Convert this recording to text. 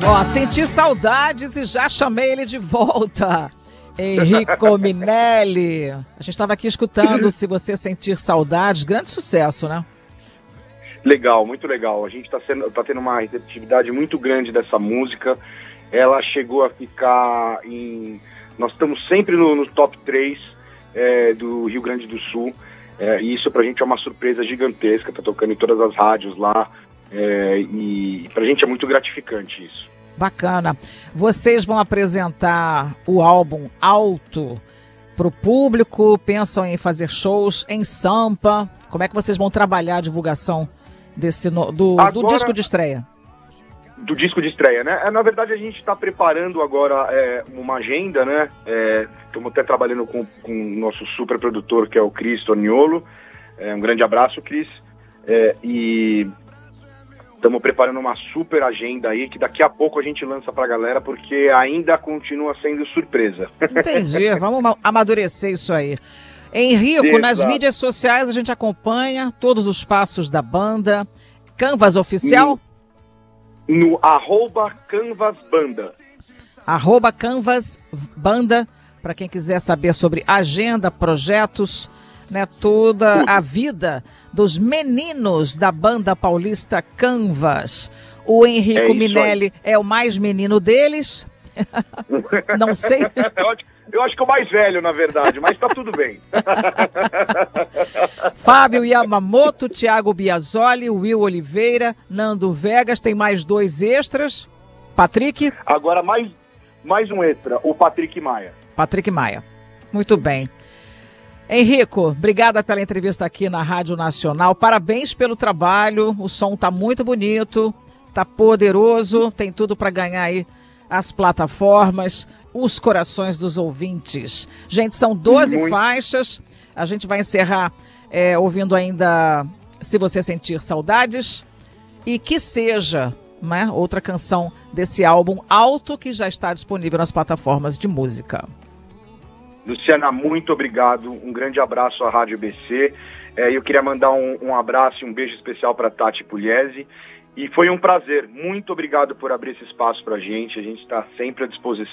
Ó, senti saudades e já chamei ele de volta. Enrico Minelli. A gente estava aqui escutando Se Você Sentir Saudades. Grande sucesso, né? Legal, muito legal. A gente tá tendo uma receptividade muito grande dessa música. Ela chegou a ficar em... Nós estamos sempre no top 3 do Rio Grande do Sul. E isso pra gente é uma surpresa gigantesca. Tá tocando em todas as rádios lá. E pra gente é muito gratificante isso. Bacana. Vocês vão apresentar o álbum Alto pro público? Pensam em fazer shows em Sampa? Como é que vocês vão trabalhar a divulgação do disco de estreia? Do disco de estreia, né? Na verdade, a gente está preparando agora uma agenda, né? Estamos até trabalhando com o nosso super produtor, que é o Cris Torniolo. Um grande abraço, Cris. E estamos preparando uma super agenda aí, que daqui a pouco a gente lança pra galera, porque ainda continua sendo surpresa. Entendi, vamos amadurecer isso aí. Henrico, Exato. Nas mídias sociais a gente acompanha todos os passos da banda. Canvas Oficial? No @CanvasBanda. @CanvasBanda, para quem quiser saber sobre agenda, projetos, né, toda a vida dos meninos da banda paulista Canvas. O Enrico Minelli é o mais menino deles? Não sei. Eu acho que é o mais velho, na verdade, mas tá tudo bem. Fábio Yamamoto, Thiago Biasoli, Will Oliveira, Nando Vegas, tem mais 2 extras. Patrick? Agora mais um extra, o Patrick Maia. Patrick Maia. Muito bem. Henrico, obrigada pela entrevista aqui na Rádio Nacional. Parabéns pelo trabalho. O som tá muito bonito, tá poderoso, tem tudo para ganhar aí as plataformas, os corações dos ouvintes. Gente, são 12 faixas. A gente vai encerrar ouvindo ainda Se Você Sentir Saudades. E que seja, né, outra canção desse álbum Alto, que já está disponível nas plataformas de música. Luciana, muito obrigado. Um grande abraço à Rádio BC. Eu queria mandar um abraço e um beijo especial para Tati Pugliese. E foi um prazer. Muito obrigado por abrir esse espaço para a gente. A gente está sempre à disposição.